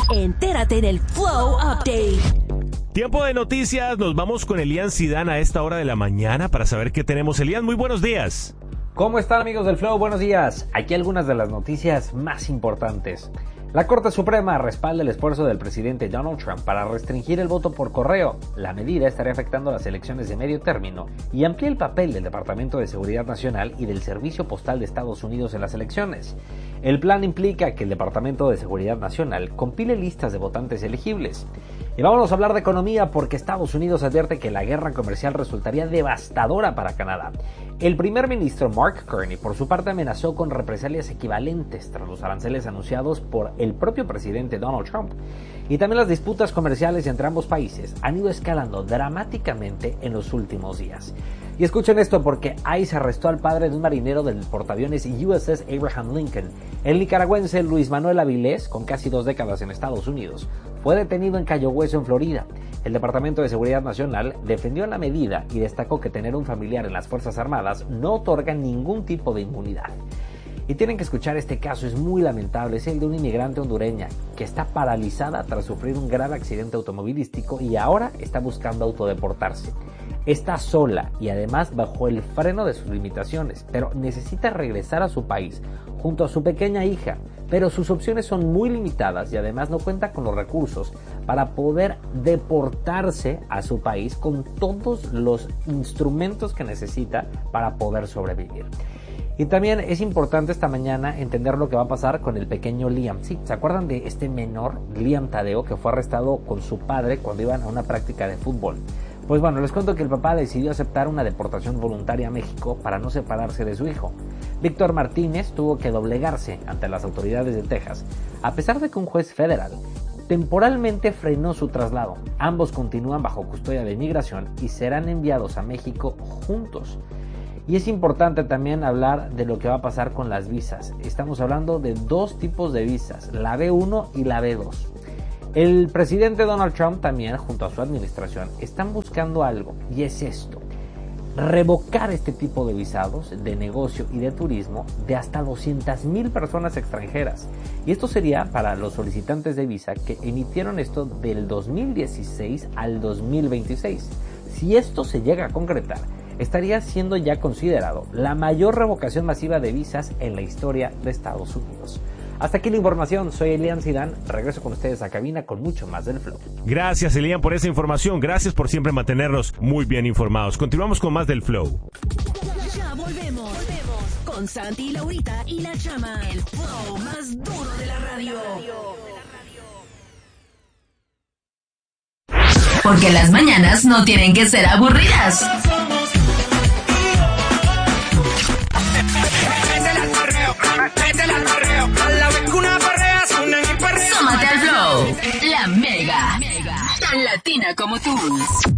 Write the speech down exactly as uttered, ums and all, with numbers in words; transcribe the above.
Entérate en el Flow Update. Tiempo de noticias, nos vamos con Elian Zidane a esta hora de la mañana para saber qué tenemos. Elian, muy buenos días. ¿Cómo están, amigos del Flow? Buenos días. Aquí algunas de las noticias más importantes. La Corte Suprema respalda el esfuerzo del presidente Donald Trump para restringir el voto por correo. La medida estaría afectando las elecciones de medio término y amplía el papel del Departamento de Seguridad Nacional y del Servicio Postal de Estados Unidos en las elecciones. El plan implica que el Departamento de Seguridad Nacional compile listas de votantes elegibles. Y vámonos a hablar de economía porque Estados Unidos advierte que la guerra comercial resultaría devastadora para Canadá. El primer ministro Mark Carney, por su parte, amenazó con represalias equivalentes tras los aranceles anunciados por el propio presidente Donald Trump. Y también las disputas comerciales entre ambos países han ido escalando dramáticamente en los últimos días. Y escuchen esto porque ICE arrestó al padre de un marinero del portaaviones U S S Abraham Lincoln. El nicaragüense Luis Manuel Avilés, con casi dos décadas en Estados Unidos, fue detenido en Cayo Hueso, en Florida. El Departamento de Seguridad Nacional defendió la medida y destacó que tener un familiar en las Fuerzas Armadas no otorga ningún tipo de inmunidad. Y tienen que escuchar este caso, es muy lamentable, es el de una inmigrante hondureña que está paralizada tras sufrir un grave accidente automovilístico y ahora está buscando autodeportarse. Está sola y además bajo el freno de sus limitaciones, pero necesita regresar a su país junto a su pequeña hija, pero sus opciones son muy limitadas y además no cuenta con los recursos para poder deportarse a su país con todos los instrumentos que necesita para poder sobrevivir. Y también es importante esta mañana entender lo que va a pasar con el pequeño Liam. Sí, ¿se acuerdan de este menor, Liam Tadeo, que fue arrestado con su padre cuando iban a una práctica de fútbol? Pues bueno, les cuento que el papá decidió aceptar una deportación voluntaria a México para no separarse de su hijo. Víctor Martínez tuvo que doblegarse ante las autoridades de Texas, a pesar de que un juez federal temporalmente frenó su traslado. Ambos continúan bajo custodia de inmigración y serán enviados a México juntos. Y es importante también hablar de lo que va a pasar con las visas. Estamos hablando de dos tipos de visas, la B uno y la B dos. El presidente Donald Trump también, junto a su administración, están buscando algo, y es esto: revocar este tipo de visados de negocio y de turismo de hasta doscientas mil personas extranjeras. Y esto sería para los solicitantes de visa que emitieron esto del dos mil dieciséis al dos mil veintiséis. Si esto se llega a concretar, estaría siendo ya considerado la mayor revocación masiva de visas en la historia de Estados Unidos. Hasta aquí la información, soy Elian Zidane, regreso con ustedes a cabina con mucho más del Flow. Gracias, Elian, por esa información, gracias por siempre mantenernos muy bien informados. Continuamos con más del Flow. Ya volvemos, volvemos con Santi y Laurita y la Chama, el Flow más duro de la radio. Porque las mañanas no tienen que ser aburridas. Súmate al Flow, la mega, tan latina como tú.